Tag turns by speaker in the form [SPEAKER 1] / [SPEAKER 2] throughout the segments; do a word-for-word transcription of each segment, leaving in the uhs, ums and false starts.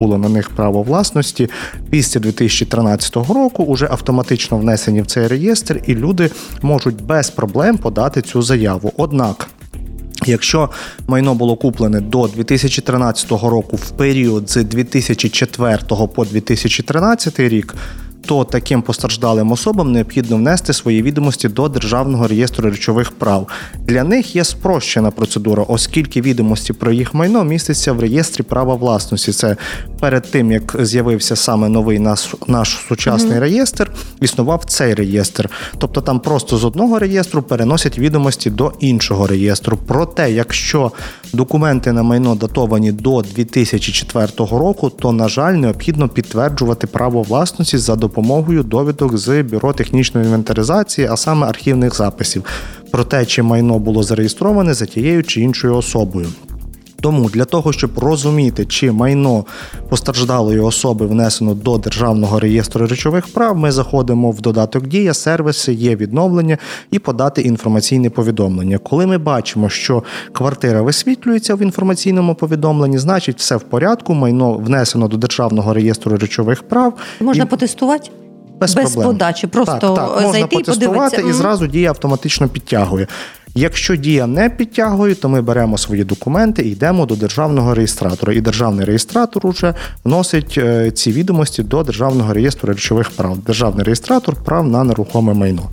[SPEAKER 1] було на них право власності, після дві тисячі тринадцятого року вже автоматично внесені в цей реєстр, і люди можуть без проблем подати цю заяву. Однак, якщо майно було куплене до дві тисячі тринадцятого року в період з дві тисячі четвертого по дві тисячі тринадцятий рік, то таким постраждалим особам необхідно внести свої відомості до Державного реєстру речових прав. Для них є спрощена процедура, оскільки відомості про їх майно містяться в реєстрі права власності. Це перед тим, як з'явився саме новий наш, наш сучасний mm-hmm. реєстр, існував цей реєстр. Тобто там просто з одного реєстру переносять відомості до іншого реєстру. Проте, якщо документи на майно датовані до дві тисячі четвертого року, то, на жаль, необхідно підтверджувати право власності за допомогою довідок з Бюро технічної інвентаризації, а саме архівних записів про те, чи майно було зареєстроване за тією чи іншою особою. Тому для того, щоб розуміти, чи майно постраждалої особи внесено до Державного реєстру речових прав, ми заходимо в додаток «Дія», сервіси «Є відновлення» і подати інформаційне повідомлення. Коли ми бачимо, що квартира висвітлюється в інформаційному повідомленні, значить все в порядку, майно внесено до Державного реєстру речових прав.
[SPEAKER 2] Можна
[SPEAKER 1] і...
[SPEAKER 2] потестувати?
[SPEAKER 1] Без,
[SPEAKER 2] Без
[SPEAKER 1] проблем.
[SPEAKER 2] подачі, просто
[SPEAKER 1] так, так, можна
[SPEAKER 2] зайти і подивитися.
[SPEAKER 1] І зразу Дія автоматично підтягує. Якщо Дія не підтягує, то ми беремо свої документи і йдемо до державного реєстратора. І державний реєстратор уже вносить ці відомості до Державного реєстру речових прав. Державний реєстратор прав на нерухоме майно.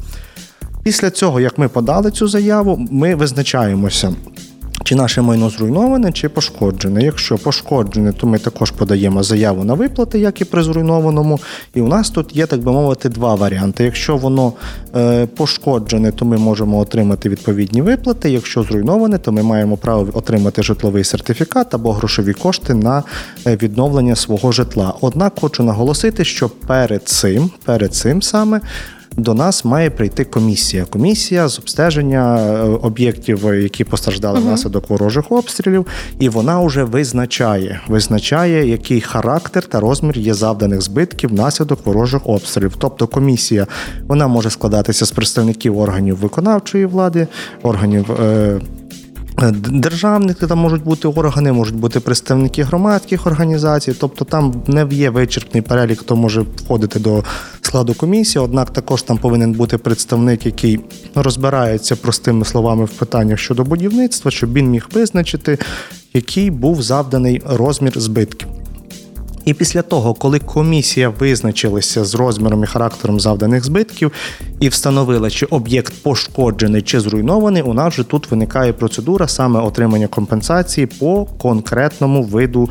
[SPEAKER 1] Після цього, як ми подали цю заяву, ми визначаємося, чи наше майно зруйноване, чи пошкоджене. Якщо пошкоджене, то ми також подаємо заяву на виплати, як і при зруйнованому. І у нас тут є, так би мовити, два варіанти. Якщо воно е, пошкоджене, то ми можемо отримати відповідні виплати. Якщо зруйноване, то ми маємо право отримати житловий сертифікат або грошові кошти на відновлення свого житла. Однак хочу наголосити, що перед цим, перед цим саме, до нас має прийти комісія. Комісія з обстеження об'єктів, які постраждали
[SPEAKER 2] угу.
[SPEAKER 1] внаслідок ворожих обстрілів, і вона вже визначає, визначає, який характер та розмір є завданих збитків внаслідок ворожих обстрілів. Тобто комісія, вона може складатися з представників органів виконавчої влади, органів е- державних, там можуть бути органи, можуть бути представники громадських організацій, тобто там не є вичерпний перелік, хто може входити до складу комісії, однак також там повинен бути представник, який розбирається простими словами в питаннях щодо будівництва, щоб він міг визначити, який був завданий розмір збитків. І після того, коли комісія визначилася з розміром і характером завданих збитків і встановила, чи об'єкт пошкоджений чи зруйнований, у нас вже тут виникає процедура саме отримання компенсації по конкретному виду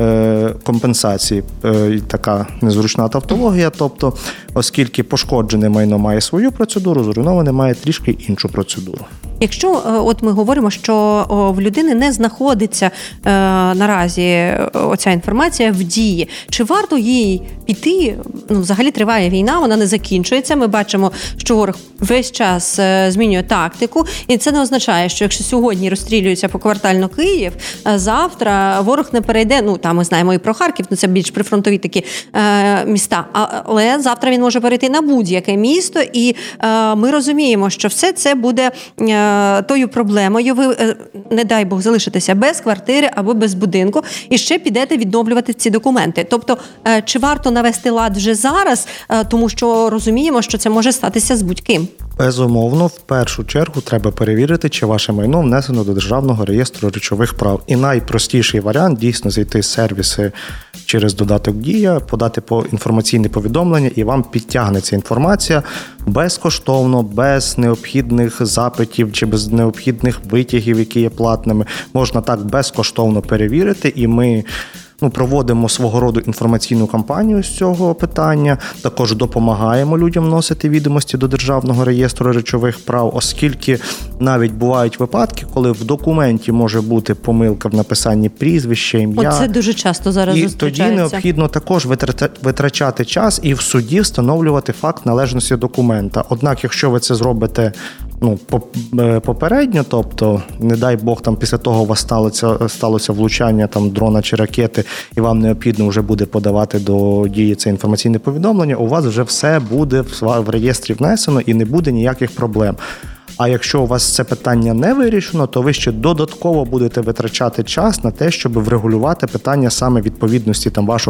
[SPEAKER 1] е, компенсації. Е, така незручна тавтологія, тобто, оскільки пошкоджене майно має свою процедуру, зруйноване має трішки іншу процедуру.
[SPEAKER 2] Якщо от ми говоримо, що в людини не знаходиться е, наразі оця інформація в дії, чи варто їй піти? Ну, взагалі триває війна, вона не закінчується. Ми бачимо, що ворог весь час змінює тактику, і це не означає, що якщо сьогодні розстрілюється поквартально Київ, завтра ворог не перейде. Ну там ми знаємо і про Харків, ну це більш прифронтові такі е, міста. Але завтра він може перейти на будь-яке місто, і е, ми розуміємо, що все це буде е, тою проблемою. Ви, не дай Бог, залишитеся без квартири або без будинку і ще підете відновлювати ці документи. Тобто, чи варто навести лад вже зараз, тому що розуміємо, що це може статися з будь-ким?
[SPEAKER 1] Безумовно, в першу чергу треба перевірити, чи ваше майно внесено до Державного реєстру речових прав. І найпростіший варіант – дійсно зайти в сервіси через додаток «Дія», подати по інформаційне повідомлення, і вам підтягнеться інформація безкоштовно, без необхідних запитів чи без необхідних витягів, які є платними. Можна так безкоштовно перевірити, і ми Ну, проводимо свого роду інформаційну кампанію з цього питання, також допомагаємо людям вносити відомості до Державного реєстру речових прав, оскільки навіть бувають випадки, коли в документі може бути помилка в написанні прізвища, ім'я.
[SPEAKER 2] Оце дуже часто зараз
[SPEAKER 1] і
[SPEAKER 2] зустрічається.
[SPEAKER 1] І тоді необхідно також витрачати час і в суді встановлювати факт належності документа. Однак, якщо ви це зробите ну, попередньо, тобто, не дай Бог, там після того у вас сталося, сталося влучання там, дрона чи ракети, і вам необхідно вже буде подавати до Дії це інформаційне повідомлення, у вас вже все буде в реєстрі внесено і не буде ніяких проблем. А якщо у вас це питання не вирішено, то ви ще додатково будете витрачати час на те, щоб врегулювати питання саме відповідності там вашого